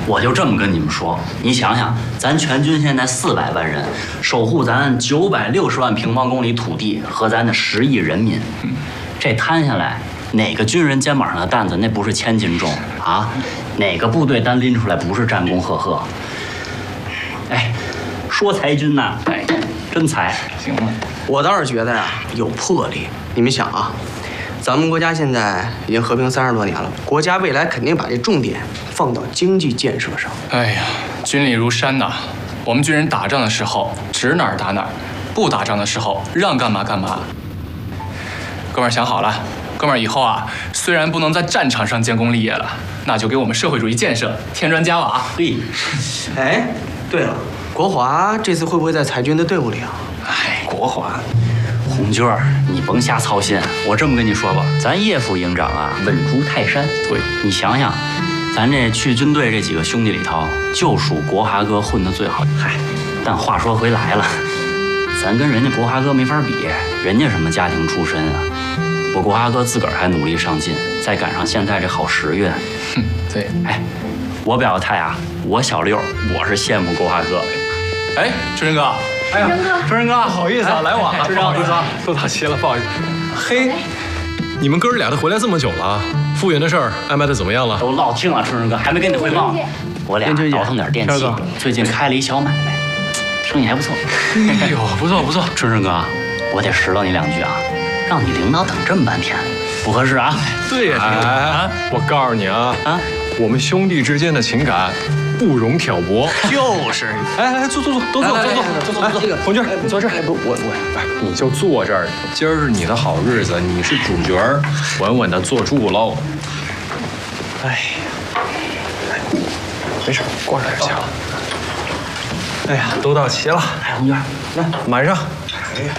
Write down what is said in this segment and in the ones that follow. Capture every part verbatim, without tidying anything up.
我就这么跟你们说，你想想，咱全军现在四百万人，守护咱九百六十万平方公里土地和咱的十亿人民，这摊下来，哪个军人肩膀上的担子那不是千斤重啊？哪个部队单拎出来不是战功赫赫？哎，说裁军呐，哎，真裁。 行了， 我倒是觉得呀，有魄力。你们想啊。 咱们国家现在已经和平三十多年了，国家未来肯定把这重点放到经济建设上。 哎呀，军力如山呐！我们军人打仗的时候指哪儿打哪儿，不打仗的时候让干嘛干嘛。哥们儿想好了，哥们儿以后啊，虽然不能在战场上建功立业了，那就给我们社会主义建设添砖加瓦。 嘿， 哎，对了，国华这次会不会在裁军的队伍里啊？ 哎，国华。 红军儿，你甭瞎操心。我这么跟你说吧，咱叶副营长啊，稳如泰山。 对， 你想想，咱这去军队这几个兄弟里头，就属国华哥混得最好。嗨，但话说回来了，咱跟人家国华哥没法比，人家什么家庭出身啊？我国华哥自个儿还努力上进，再赶上现在这好时运。 哼，对， 哎，我表个态啊，我小六，我是羡慕国华哥。 哎，春生哥。 哎呀， 春生哥， 不好意思啊，来晚了， 春生哥， 都到齐了，不好意思。嘿，你们哥俩都回来这么久了，复原的事儿安排的怎么样了？ 都落听了，春生哥还没跟你汇报呢。我俩倒腾点电器，最近开了一小买卖，生意还不错。 哎呦，不错不错。 春生哥，我得拾掇你两句啊，让你领导等这么半天，不合适啊。 对呀，哎，我告诉你啊，啊，我们兄弟之间的情感。 不容挑拨， 就是。 哎来，坐坐坐，都坐，都坐，坐坐坐。这个红军，你坐这儿。不，我我，哎，你就坐这儿。今儿是你的好日子，你是主角儿，稳稳的坐住喽。哎呀，没事，过来就行了。哎呀，都到齐了。 哎，红军， 来满上。哎呀，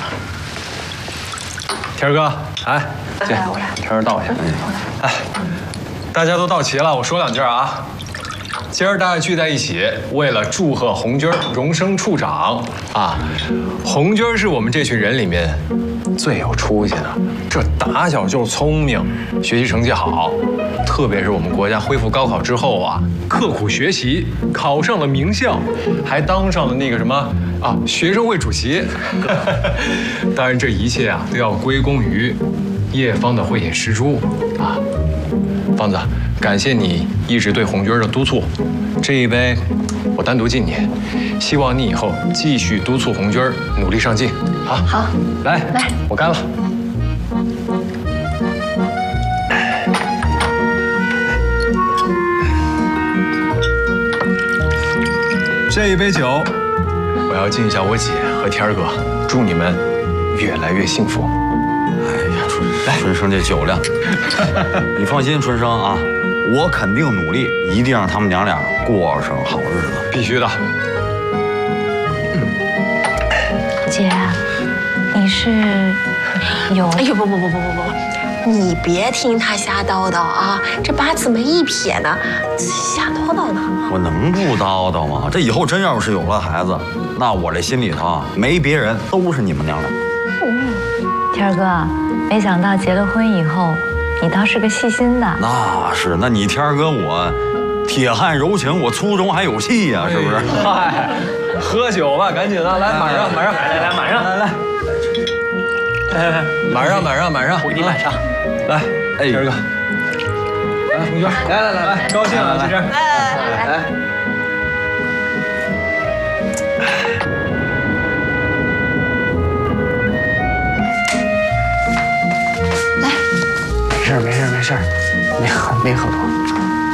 天儿哥，哎，这天儿倒下。哎，大家都到齐了，我说两句啊。 今儿大家聚在一起，为了祝贺红军荣升处长啊！红军是我们这群人里面最有出息的，这打小就聪明，学习成绩好，特别是我们国家恢复高考之后啊，刻苦学习，考上了名校，还当上了那个什么啊学生会主席。当然，这一切啊都要归功于叶方的慧眼识珠啊，方子。 感谢你一直对红军的督促，这一杯我单独敬你，希望你以后继续督促红军努力上进啊！ 好， 来来， 我干了。这一杯酒，我要敬一下我姐和天儿哥，祝你们越来越幸福。 哎呀，春春生这酒量，你放心，春生啊。 我肯定努力，一定让他们娘俩过上好日子。 必须的。 姐，你是有…… 哎呦不不不不不不，你别听他瞎叨叨啊！这八字没一撇呢，瞎叨叨呢。 我能不叨叨吗？这以后真要是有了孩子，那我这心里头啊没别人，都是你们娘俩。 嗯，天儿哥，没想到结了婚以后。 你倒是个细心的， 那是，那你天儿哥我，铁汉柔情，我粗中还有气呀、啊，是不是？ 嗨，喝酒吧，赶紧的，来满上满上， 来来来满上， 来来，哎，满上满上满上， 我给你满上， 来，哎，天儿哥，来，红军，来来来来，高兴啊，这是，来来来。 没事没事没事，没喝没喝多。